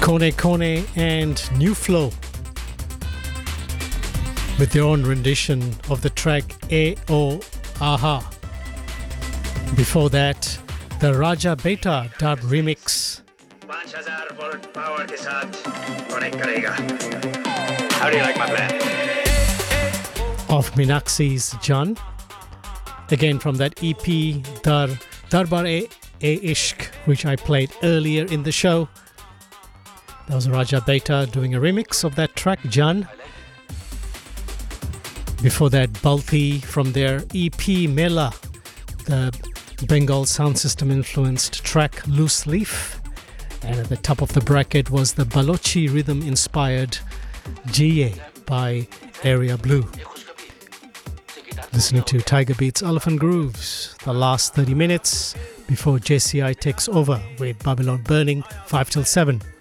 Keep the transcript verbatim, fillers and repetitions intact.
Kone Kone and New Flow with their own rendition of the track A O Aha. Before that, the Raja Beta dub remix How do you like my plan? of Minaxi's Jan. Again from that E P Dar Darbar e, e Ishq, which I played earlier in the show. That was Raja Beta doing a remix of that track, Jan. Before that, Balti from their E P Mela, the Bengal sound system influenced track Loose Leaf. And at the top of the bracket was the Balochi rhythm inspired G A by Area Blue. Listening to Tiger Beats Elephant Grooves, the last thirty minutes before J C I takes over with Babylon Burning five till seven.